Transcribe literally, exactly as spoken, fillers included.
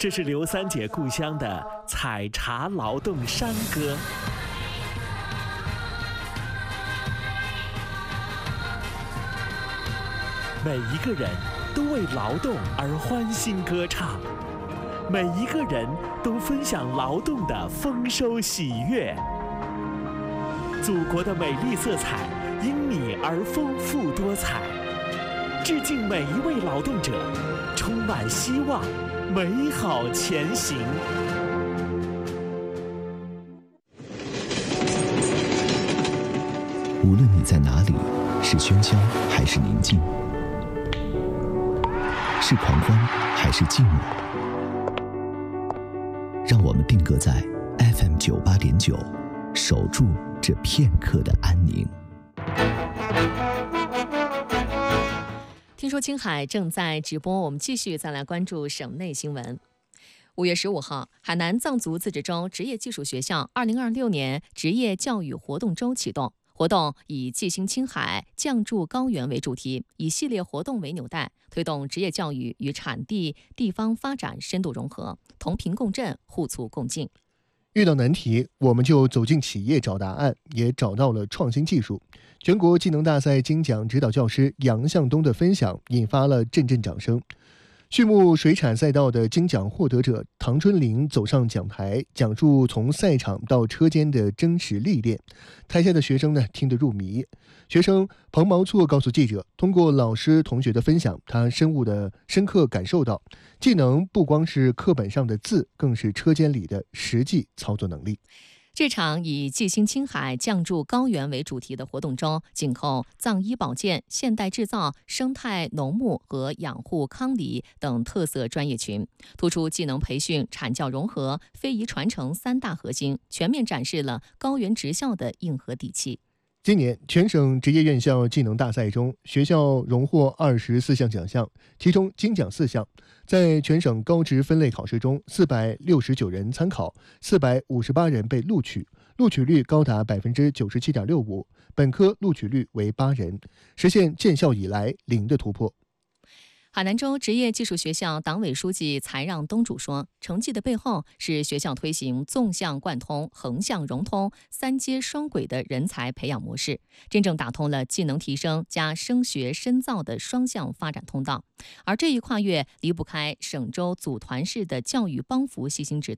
这是刘三姐故乡的采茶劳动山歌。每一个人都为劳动而欢欣歌唱，每一个人都分享劳动的丰收喜悦。祖国的美丽色彩因你而丰富多彩。致敬每一位劳动者，充满希望，美好前行。 无论你在哪里，是喧嚣还是宁静，是狂欢还是寂寞，让我们定格在 F M 九八点九，守住这片刻的安宁。 听说青海正在直播，我们继续再来关注省内新闻。五月十五号，海南藏族自治州职业技术学校二零二六年职业教育活动周启动。活动以继兴青海，降筑高原为主题，以系列活动为纽带，推动职业教育与产地地方发展深度融合，同频共振，互促共进。 遇到难题，我们就走进企业找答案，也找到了创新技术。全国技能大赛金奖指导教师杨向东的分享引发了阵阵掌声。畜牧水产赛道的金奖获得者唐春玲走上讲台，讲述从赛场到车间的真实历练。台下的学生呢，听得入迷。学生彭毛措告诉记者，通过老师同学的分享，他深悟的深刻感受到，技能不光是课本上的字，更是车间里的实际操作能力。 这场以继兴青海，降筑高原为主题的活动中，紧扣藏医保健、现代制造、生态农牧和养护康理等特色专业群，突出技能培训、产教融合、非遗传承三大核心，全面展示了高原职校的硬核底气。 今年全省职业院校技能大赛中，学校荣获二十四项奖项，其中金奖四项。在全省高职分类考试中，四百六十九人参考，四百五十八人被录取，录取率高达百分之九十七点六五，本科录取率为八人，实现建校以来零的突破。 海南州职业技术学校党委书记才让东主说，成绩的背后是学校推行纵向贯通、横向融通、三接双轨的人才培养模式，真正打通了技能提升加升学深造的双向发展通道。而这一跨越离不开省州组团式的教育帮扶细心指导。